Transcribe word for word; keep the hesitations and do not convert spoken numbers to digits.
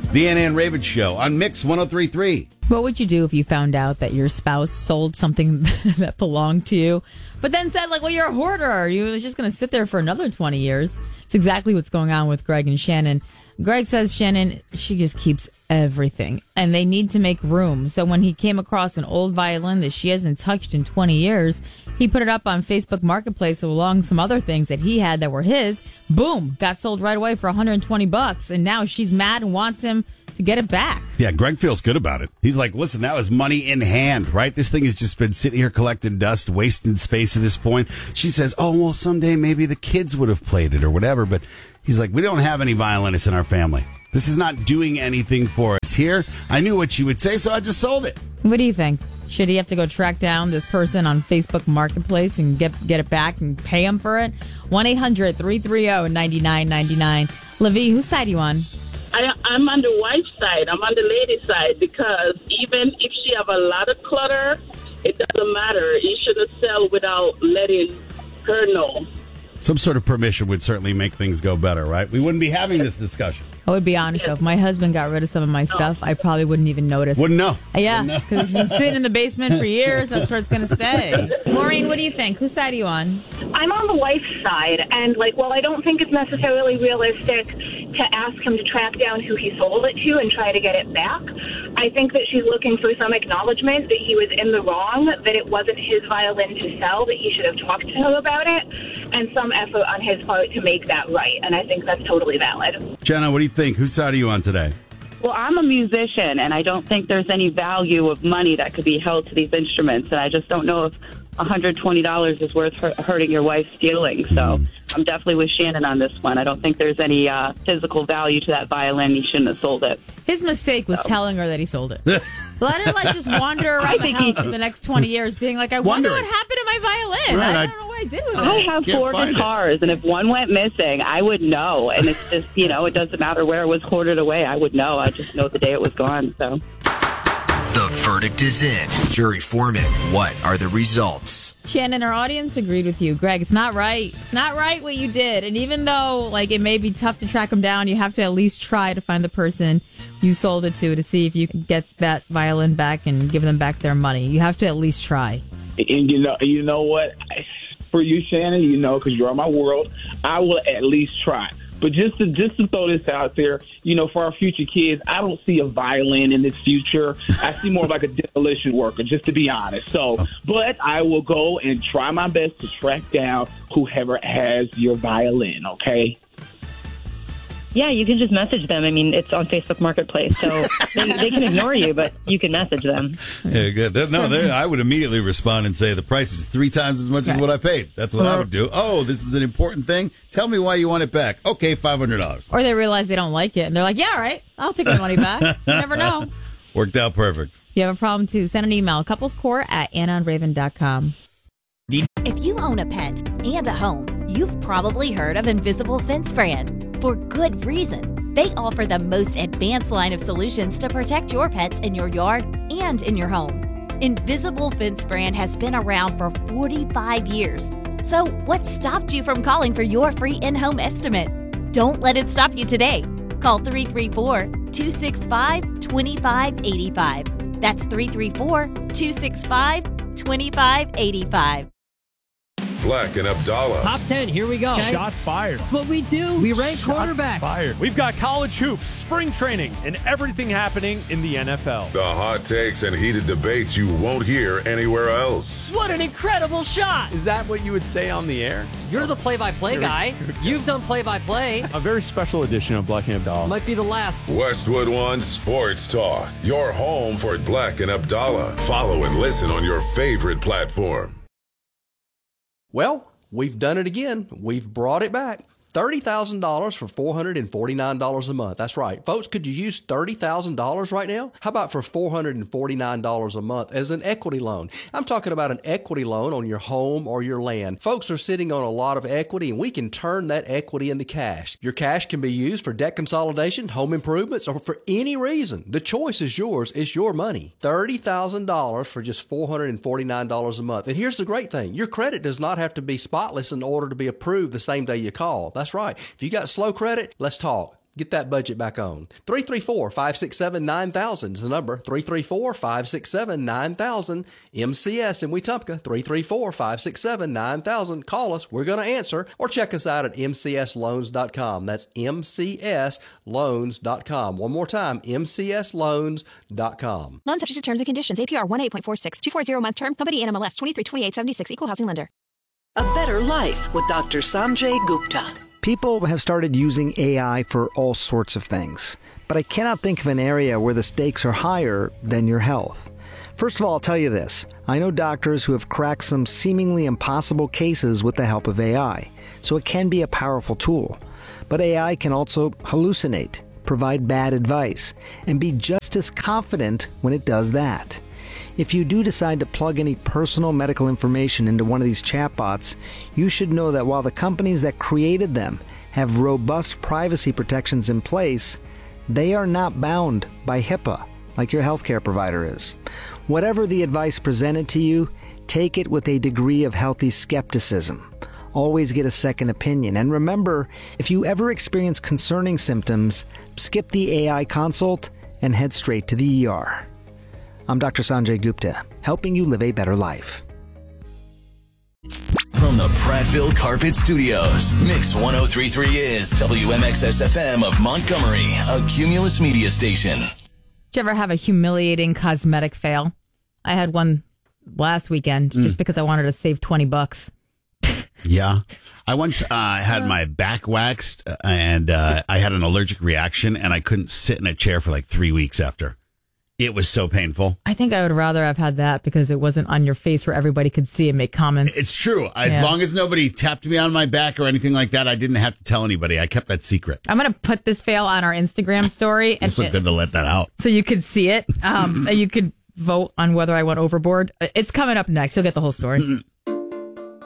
The Anna and Raven Show on Mix one oh three point three. What would you do if you found out that your spouse sold something that belonged to you, but then said, like, well, you're a hoarder. You was just going to sit there for another twenty years. It's exactly what's going on with Greg and Shannon. Greg says Shannon, she just keeps everything, and they need to make room. So when he came across an old violin that she hasn't touched in twenty years, he put it up on Facebook Marketplace along some other things that he had that were his. Boom, got sold right away for one hundred twenty bucks, and now she's mad and wants him to get it back. Yeah, Greg feels good about it. He's like, listen, that was money in hand, right? This thing has just been sitting here collecting dust, wasting space at this point. She says, oh, well, someday maybe the kids would have played it or whatever. But he's like, we don't have any violinists in our family. This is not doing anything for us here. I knew what you would say, so I just sold it. What do you think? Should he have to go track down this person on Facebook Marketplace and get get it back and pay him for it? one eight hundred three three zero nine nine nine nine. Levi, whose side are you on? I, I'm on the wife's side. I'm on the lady's side because even if she have a lot of clutter, it doesn't matter. You shouldn't sell without letting her know. Some sort of permission would certainly make things go better, right? We wouldn't be having this discussion. I would be honest, though. If my husband got rid of some of my stuff, I probably wouldn't even notice. Wouldn't know. Yeah, because it's been sitting in the basement for years. That's where it's going to stay. Maureen, what do you think? Whose side are you on? I'm on the wife's side. And, like, well, I don't think it's necessarily realistic to ask him to track down who he sold it to and try to get it back. I think that she's looking for some acknowledgement that he was in the wrong, that it wasn't his violin to sell, that he should have talked to him about it, and some effort on his part to make that right. And I think that's totally valid. Jenna, what do you think? Whose side are you on today? Well, I'm a musician, and I don't think there's any value of money that could be held to these instruments, and I just don't know if one hundred twenty dollars is worth hurting your wife's feelings. So mm. I'm definitely with Shannon on this one. I don't think there's any uh, physical value to that violin. He shouldn't have sold it. His mistake was so. telling her that he sold it. Let her like just wander around the house for the next twenty years being like, I wonder Wondering. what happened to my violin. Right, I I, don't know what I did with I it. have Can't four guitars, it. and if one went missing, I would know. And it's just, you know, it doesn't matter where it was hoarded away. I would know. I just know the day it was gone. So. The verdict is in. Jury foreman, what are the results? Shannon, our audience agreed with you. Greg, it's not right. It's not right what you did. And even though like it may be tough to track them down, you have to at least try to find the person you sold it to to see if you can get that violin back and give them back their money. You have to at least try. And you know, you know what? For you, Shannon, you know, because you're in my world, I will at least try. But just to just to throw this out there, you know, for our future kids, I don't see a violin in this future. I see more like a demolition worker, just to be honest. So, but I will go and try my best to track down whoever has your violin, okay? Yeah, you can just message them. I mean, it's on Facebook Marketplace, so they, they can ignore you, but you can message them. Yeah, good. No, I would immediately respond and say the price is three times as much right. as what I paid. That's what or, I would do. Oh, this is an important thing. Tell me why you want it back. Okay, five hundred dollars. Or they realize they don't like it, and they're like, yeah, all right, I'll take my money back. You never know. Worked out perfect. If you have a problem, too, send an email, couplescore at anna and raven dot com. If you own a pet and a home, you've probably heard of Invisible Fence Brand. For good reason. They offer the most advanced line of solutions to protect your pets in your yard and in your home. Invisible Fence Brand has been around for forty-five years. So what stopped you from calling for your free in-home estimate? Don't let it stop you today. Call three three four, two six five, two five eight five. That's three three four, two six five, two five eight five. Black and Abdallah. Top ten, here we go. Okay. Shots fired. That's what we do. We rank Shots quarterbacks. Fired. We've got college hoops, spring training, and everything happening in the N F L. The hot takes and heated debates you won't hear anywhere else. What an incredible shot. Is that what you would say on the air? You're the play-by-play guy. You've done play-by-play. A very special edition of Black and Abdallah. Might be the last. Westwood One Sports Talk. Your home for Black and Abdallah. Follow and listen on your favorite platform. Well, we've done it again. We've brought it back. thirty thousand dollars for four hundred forty-nine dollars a month. That's right. Folks, could you use thirty thousand dollars right now? How about for four hundred forty-nine dollars a month as an equity loan? I'm talking about an equity loan on your home or your land. Folks are sitting on a lot of equity, and we can turn that equity into cash. Your cash can be used for debt consolidation, home improvements, or for any reason. The choice is yours. It's your money. thirty thousand dollars for just four hundred forty-nine dollars a month. And here's the great thing. Your credit does not have to be spotless in order to be approved the same day you call. That's right. If you got slow credit, let's talk. Get that budget back on. three three four, five six seven, nine thousand is the number. three three four, five six seven, nine thousand. M C S in Wetumpka. three three four, five six seven, nine thousand. Call us. We're going to answer. Or check us out at m c s loans dot com. That's m c s loans dot com. One more time, m c s loans dot com. Loan subject to terms and conditions. A P R one eight point four six. two forty month term. Company N M L S twenty-three twenty-eight seventy-six. Equal housing lender. A better life with Doctor Sanjay Gupta. People have started using A I for all sorts of things, but I cannot think of an area where the stakes are higher than your health. First of all, I'll tell you this. I know doctors who have cracked some seemingly impossible cases with the help of A I, so it can be a powerful tool. But A I can also hallucinate, provide bad advice, and be just as confident when it does that. If you do decide to plug any personal medical information into one of these chatbots, you should know that while the companies that created them have robust privacy protections in place, they are not bound by HIPAA like your healthcare provider is. Whatever the advice presented to you, take it with a degree of healthy skepticism. Always get a second opinion. And remember, if you ever experience concerning symptoms, skip the A I consult and head straight to the E R. I'm Doctor Sanjay Gupta, helping you live a better life. From the Prattville Carpet Studios, Mix one oh three point three is W M X S F M of Montgomery, a Cumulus media station. Did you ever have a humiliating cosmetic fail? I had one last weekend mm. just because I wanted to save twenty bucks. Yeah. I once uh, had my back waxed and uh, I had an allergic reaction and I couldn't sit in a chair for like three weeks after. It was so painful. I think I would rather have had that because it wasn't on your face where everybody could see and make comments. It's true. As yeah. long as nobody tapped me on my back or anything like that, I didn't have to tell anybody. I kept that secret. I'm going to put this fail on our Instagram story. It's so good to let that out. So you could see it. Um, you could vote on whether I went overboard. It's coming up next. You'll get the whole story.